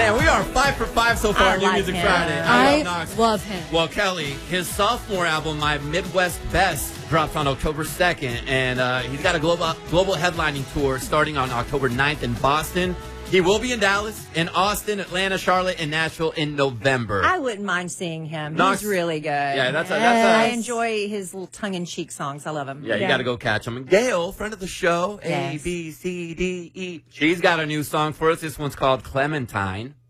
Man, we are 5 for 5 so far on New Music Friday. I love him. Well, Kelly, his sophomore album, My Midwest Best, drops on October 2nd, and he's got a global headlining tour starting on October 9th in Boston. He will be in Dallas, in Austin, Atlanta, Charlotte, and Nashville in November. I wouldn't mind seeing him. Knox, He's really good. Yeah, I enjoy his little tongue-in-cheek songs. I love him. Yeah, you got to go catch him. And Gail, friend of the show, yes. A, B, C, D, E. She's got a new song for us. This one's called Clementine.